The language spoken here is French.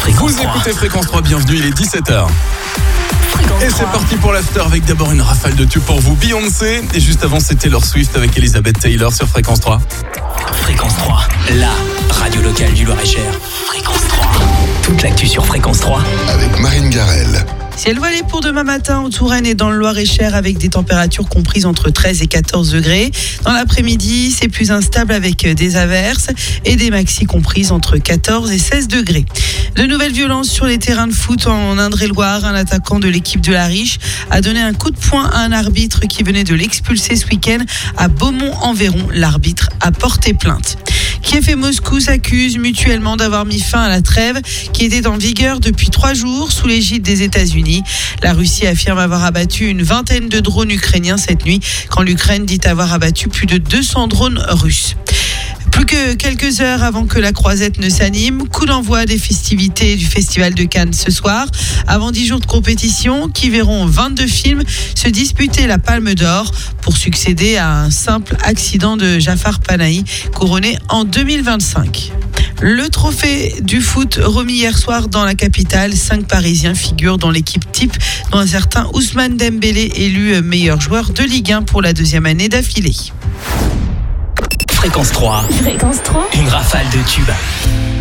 Vous écoutez Fréquence 3, bienvenue, il est 17h. Et c'est parti pour l'after avec d'abord une rafale de tubes pour vous, Beyoncé. Et juste avant, c'était Taylor Swift avec Elizabeth Taylor sur Fréquence 3. Fréquence 3, la radio locale du Loir-et-Cher. Fréquence 3, toute l'actu sur Fréquence 3. Avec Marine Garel. Ciel voilé pour demain matin en Touraine et dans le Loir-et-Cher avec des températures comprises entre 13 et 14 degrés. Dans l'après-midi, c'est plus instable avec des averses et des maxis comprises entre 14 et 16 degrés. De nouvelles violences sur les terrains de foot en Indre-et-Loire. Un attaquant de l'équipe de la Riche a donné un coup de poing à un arbitre qui venait de l'expulser ce week-end à Beaumont-en-Véron. L'arbitre a porté plainte. Kiev et Moscou s'accusent mutuellement d'avoir mis fin à la trêve qui était en vigueur depuis 3 jours sous l'égide des États-Unis. La Russie affirme avoir abattu une vingtaine de drones ukrainiens cette nuit, quand l'Ukraine dit avoir abattu plus de 200 drones russes. Plus que quelques heures avant que la croisette ne s'anime, coup d'envoi des festivités du Festival de Cannes ce soir, avant 10 jours de compétition qui verront 22 films se disputer la Palme d'Or pour succéder à un simple accident de Jafar Panahi couronné en 2025. Le trophée du foot remis hier soir dans la capitale. 5 Parisiens figurent dans l'équipe type, dont un certain Ousmane Dembélé élu meilleur joueur de Ligue 1 pour la 2e année d'affilée. Fréquence 3. Fréquence 3. Une rafale de tubes.